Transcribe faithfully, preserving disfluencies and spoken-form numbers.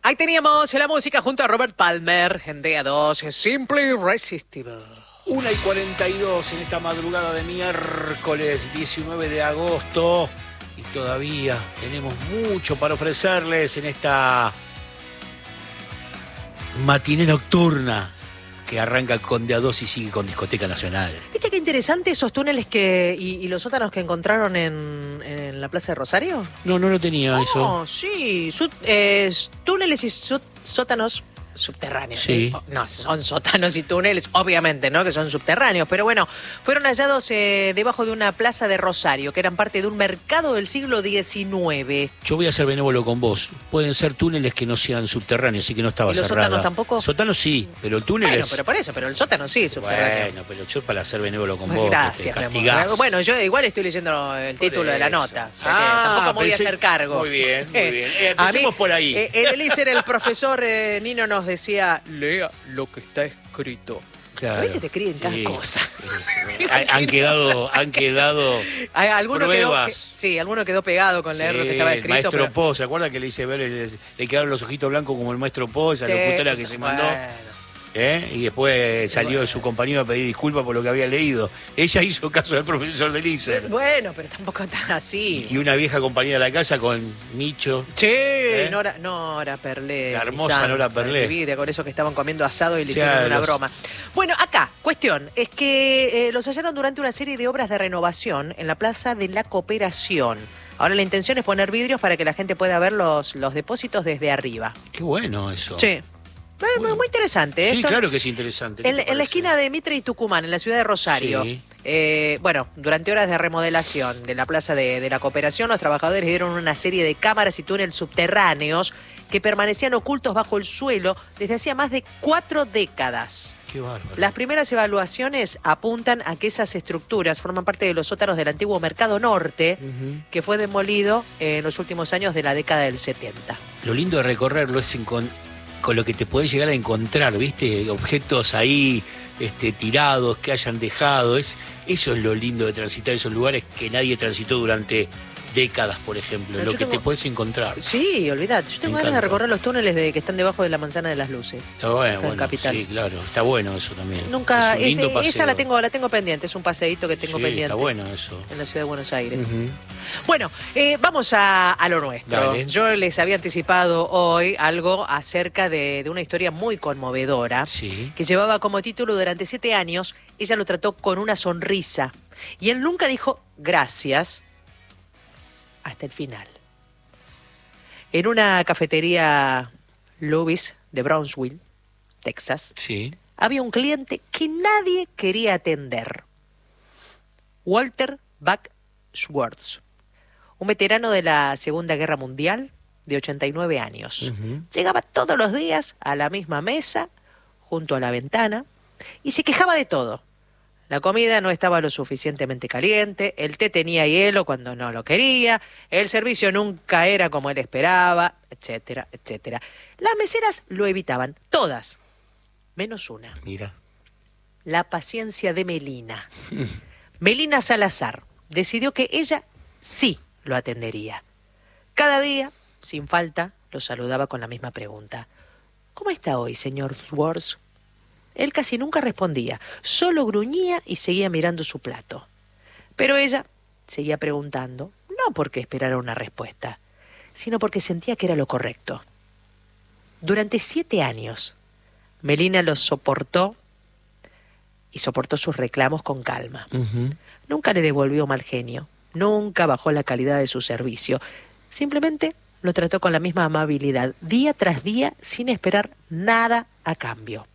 Ahí teníamos la música junto a Robert Palmer en D A dos, Simply Irresistible. una y cuarenta y dos en esta madrugada de miércoles diecinueve de agosto. Y todavía tenemos mucho para ofrecerles en esta matiné nocturna que arranca con D A dos y sigue con Discoteca Nacional. ¿Viste qué interesante esos túneles que y, y los sótanos que encontraron en, en la Plaza de Rosario? No, no lo tenía Oh, eso. sí, su, eh, túneles y su, sótanos subterráneos. Sí. ¿eh? No, son sótanos y túneles, obviamente, ¿no? Que son subterráneos, pero bueno, fueron hallados eh, debajo de una plaza de Rosario, que eran parte de un mercado del siglo diecinueve. Yo voy a ser benévolo con vos. Pueden ser túneles que no sean subterráneos y que no estaba ¿Y los cerrada. sótanos tampoco? Sótanos sí, pero túneles... Bueno, pero por eso, pero el sótano sí, subterráneo. Bueno, pero yo para ser benévolo con Pues vos, gracias, que te mi amor. castigás. Bueno, yo igual estoy leyendo el Por título de la eso. nota. O sea que Ah, tampoco me voy a pensé- hacer cargo. Muy bien, muy Eh, bien. Eh, a empecemos mí, por ahí. eh, en el ISER el profesor eh, Nino nos decía, lea lo que está escrito. Claro. A veces te escriben cada Sí. cosa. Eh, han, han quedado, han quedado Hay- Alguno quedó, pruebas. que- sí, alguno quedó pegado con leer lo que Sí, estaba el escrito. maestro pero- Po, ¿se acuerda que le hice ver, el- le quedaron los ojitos blancos como el maestro Po, esa Sí, locutora que se mandó? bueno. ¿Eh? Y después salió Bueno. su compañero a pedir disculpas por lo que había leído. Ella hizo caso del profesor del ISER. Bueno, pero tampoco tan así. Y una vieja compañera de la casa con Micho. Sí, ¿Eh? Nora, Nora Perlé. La mi hermosa santa, Nora Perlé. mi vida, con eso que estaban comiendo asado y le O sea, hicieron una los- broma. Bueno, acá, cuestión, es que eh, los hallaron durante una serie de obras de renovación en la Plaza de la Cooperación. Ahora la intención es poner vidrios para que la gente pueda ver los, los depósitos desde arriba. Qué bueno eso. Sí. Eh, muy, muy interesante. Sí, Esto- claro que es interesante. ¿Qué En, te en la parece? esquina de Mitre y Tucumán, en la ciudad de Rosario. Sí. Eh, bueno, durante horas de remodelación de la Plaza de, de la Cooperación, los trabajadores dieron una serie de cámaras y túneles subterráneos que permanecían ocultos bajo el suelo desde hacía más de cuatro décadas. Qué bárbaro. Las primeras evaluaciones apuntan a que esas estructuras forman parte de los sótanos del antiguo Mercado Norte, Ujú. que fue demolido en los últimos años de la década del setenta. Lo lindo de recorrerlo es encon- con lo que te podés llegar a encontrar, ¿viste? Objetos ahí este, tirados que hayan dejado. Es, eso es lo lindo de transitar esos lugares que nadie transitó durante décadas, por ejemplo. Pero Lo yo que tengo- te podés encontrar. Sí, olvidate. Yo tengo Me ganas de encanta. recorrer los túneles de, que están debajo de la manzana de las luces. Está bueno, Acá en bueno, Capital. sí, claro. Está bueno eso también. Nunca, es un lindo ese- paseo. esa la tengo, la tengo pendiente, es un paseíto que tengo Sí, pendiente está bueno eso. en la ciudad de Buenos Aires. Ujú. Bueno, eh, vamos a, a lo nuestro. Dale. Yo les había anticipado hoy algo acerca de, de una historia muy conmovedora Sí. que llevaba como título durante siete años, ella lo trató con una sonrisa y él nunca dijo gracias hasta el final. En una cafetería Louis de Brownsville, Texas, Sí. había un cliente que nadie quería atender. Walter Buck Schwartz, un veterano de la Segunda Guerra Mundial de ochenta y nueve años. Ujú. Llegaba todos los días a la misma mesa, junto a la ventana, y se quejaba de todo. La comida no estaba lo suficientemente caliente, el té tenía hielo cuando no lo quería, el servicio nunca era como él esperaba, etcétera, etcétera. Las meseras lo evitaban, todas, menos una, Mira. la paciencia de Melina. Melina Salazar decidió que ella sí lo atendería. Cada día, sin falta, lo saludaba con la misma pregunta. ¿Cómo está hoy, señor Schwartz? Él casi nunca respondía, solo gruñía y seguía mirando su plato. Pero ella seguía preguntando, no porque esperara una respuesta, sino porque sentía que era lo correcto. Durante siete años, Melina los soportó y soportó sus reclamos con calma. Ujú. Nunca le devolvió mal genio, nunca bajó la calidad de su servicio. Simplemente lo trató con la misma amabilidad, día tras día, sin esperar nada a cambio.